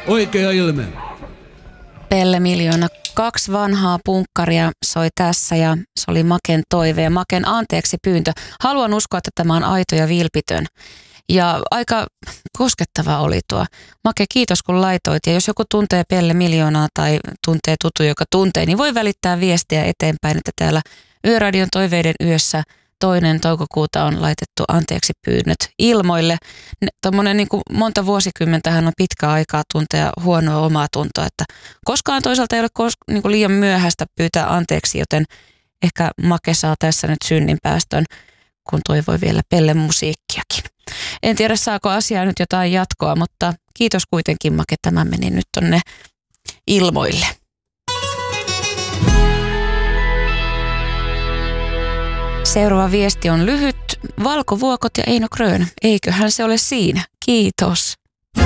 Oikea ilme. Pelle Miljoona. 2 vanhaa punkkaria soi tässä ja se oli Maken toive ja Maken anteeksi pyyntö. Haluan uskoa, että tämä on aito ja vilpitön. Ja aika koskettava oli tuo. Make, kiitos kun laitoit. Ja jos joku tuntee Pelle Miljoonaa tai tuntee tutu, joka tuntee, niin voi välittää viestiä eteenpäin, että täällä Yöradion toiveiden yössä 2. toukokuuta on laitettu anteeksi pyynnöt ilmoille. Tuommoinen niin kuin monta vuosikymmentähän on pitkä aikaa tuntea huonoa omaa tuntoa, että koskaan toisaalta ei ole niin kuin liian myöhäistä pyytää anteeksi, joten ehkä Make saa tässä nyt synninpäästön, kun toivoi vielä Pellen musiikkiakin. En tiedä, saako asiaa nyt jotain jatkoa, mutta kiitos kuitenkin, Make. Tämä meni nyt tonne ilmoille. Seuraava viesti on lyhyt. Valkovuokot ja Eino Grön. Eiköhän se ole siinä. Kiitos.